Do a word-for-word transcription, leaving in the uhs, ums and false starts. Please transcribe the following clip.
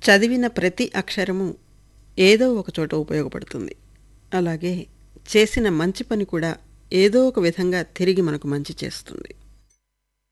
చదివిన ప్రతి అక్షరము ఏదో ఒక చోట ఉపయోగపడుతుంది. అలాగే చేసిన మంచి పని కూడా ఏదో ఒక విధంగా తిరిగి మనకు మంచి చేస్తుంది.